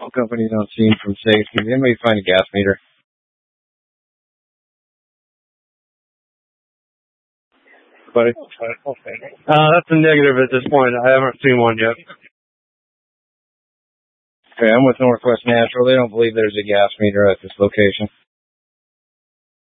All companies on scene from safety. Did anybody find a gas meter? Buddy? That's a negative at this point. I haven't seen one yet. Okay, I'm with Northwest Natural. They don't believe there's a gas meter at this location.